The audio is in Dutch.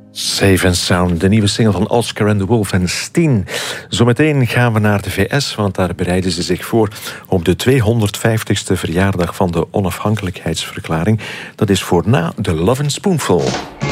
Safe and Sound, de nieuwe single van Oscar and the Wolf en Steen. Zometeen gaan we naar de VS, want daar bereiden ze zich voor op de 250ste verjaardag van de onafhankelijkheidsverklaring. Dat is voor na de Lovin' Spoonful.